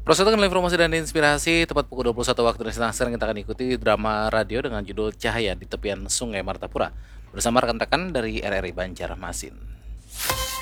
Proses dengan informasi dan inspirasi tepat pukul 21 waktu Indonesia. Sekarang kita akan ikuti drama radio dengan judul Cahaya di Tepian Sungai Martapura bersama rekan-rekan dari RRI Banjarmasin.